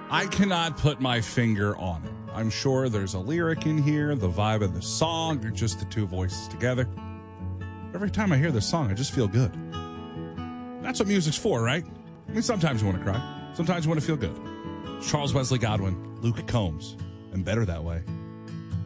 I cannot put my finger on it. I'm sure there's a lyric in here, the vibe of the song, or just the two voices together. Every time I hear this song, I just feel good. That's what music's for, right? I mean, sometimes you want to cry. Sometimes you want to feel good. Charles Wesley Godwin, Luke Combs, and Better That Way.